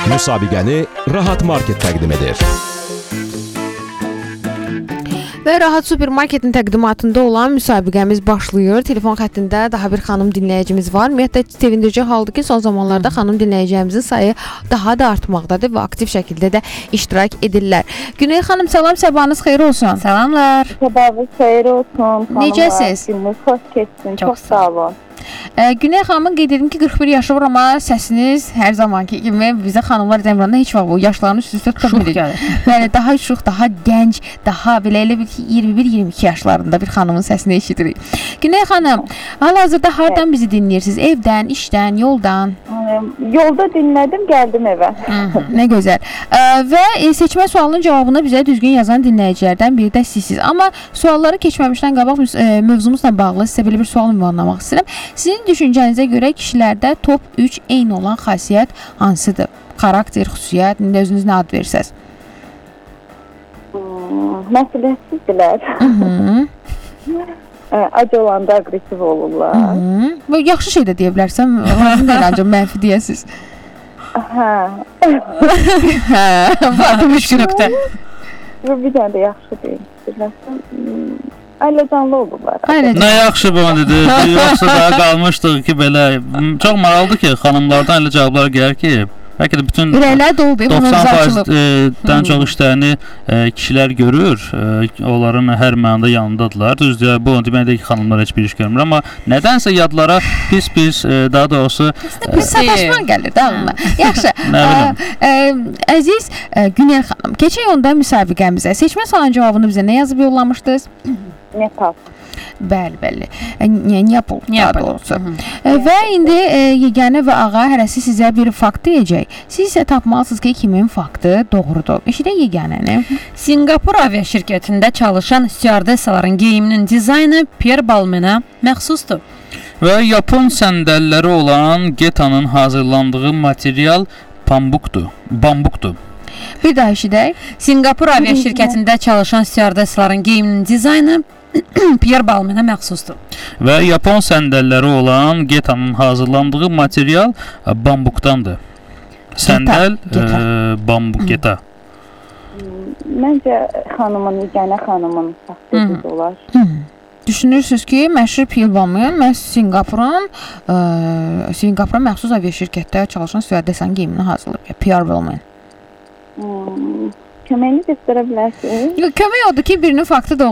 Müsabiqəni Rahat Market təqdim edir. Və Rahat Supermarketin təqdimatında olan müsabiqəmiz başlayır. Telefon xəttində daha bir xanım dinləyicimiz var. Ümumiyyətlə sevindirici haldır ki, son zamanlarda xanım dinləyicilərimizin sayı daha da artmaqdadır və aktiv şəkildə də iştirak edirlər. Güney xanım, salam, sabahınız xeyir olsun. Salamlar. Sabahınız xeyir olsun. Necəsiz? Gününüz xoş keçsin. Çox sağ olun. Güney xanımın qeyd edim ki, 41 yaşı var, amma səsiniz hər zamanki kimi bizə xanımlar Cəmranda heç vaxt bu yaşlarını üst-üstə tuta bilir. Yəni daha şux, daha gənc, daha belə elə bir 21-22 yaşlarında bir xanımın səsini eşidirik. Güney xanım, hal-hazırda hardan bizi dinləyirsiniz? Evdən, işdən, yoldan? Yolda dinlədim, gəldim evə. Nə gözəl. Və seçmə sualının cavabını bizə düzgün yazan dinləyicilərdən biri də sizsiniz. Amma sualları keçməmişdən qabaq mövzumuzla bağlı sizə belə bir sual ünvanlamaq istəyirəm. Sizin düşüncənizə görə kişilərdə top 3 eyni olan xasiyyət hansıdır? Xarakter, xüsusiyyət, özünüz nə ad verirsiniz? Məsuliyyətsizdirlər. Ac olanda aqressiv olurlar. Və yaxşı şey də deyə bilərsən, lazım deyil ancaq mənfi deyəsiniz. Vardı müşkülükdə. Bir dənə də yaxşı deyil. Əyləcanlı olurlar. Nə yaxşı bu dedi. Yoxsa daha qalmışdıq ki, belə çox maraqlıdır ki, xanımlardan elə cavablar gəlir ki, bəlkə də bütün ürəklər doldu, 90%-dən çox işlərini kişilər görür. Onların hər mənada yanındadılar. Düzdür, bu deməkdir ki, xanımlar heç bir iş görmür, amma nədənsə yadlara pis, daha doğrusu sataşma gəlir də ağlına. Yaxşı. Əziz Günel xanım, keçək onda müsabiqəmizə. Seçmə sualının cavabını bizə nə yazıb yollamışdınız? Nepal. Bəli. Nepal daha doğrusu. Və indi yeganə və ağa hərəsi sizə bir fakt deyəcək. Siz isə tapmalısınız ki, kimin faktı doğrudur. Eşidək yeganəni. Singapur aviaşirkətində çalışan stüardessaların geyiminin dizaynı Pierre Balmain'a məxsusdur. Və Yapon səndəlləri olan Geta'nın hazırlandığı material bambukdur. Bir daha eşidək. Singapur aviaşirkətində çalışan stüardessaların geyiminin dizaynı Pierre Balmain'a məxsusdur. Və Yapon səndəlləri olan Geta'nın hazırlandığı material bambukdandır. Səndəl, bambuk, Geta. Məncə yeganə xanımın faktı olar. Düşünürsünüz ki, məşhur Pierre Balmain məhz Singapura məxsus aviaşirkətdə çalışan stüardessaların geyimini hazırlayıb. Pierre Balmain. Köməyiniz istərə bilərsiniz? Kömək oldu ki, birinin faktı doğru.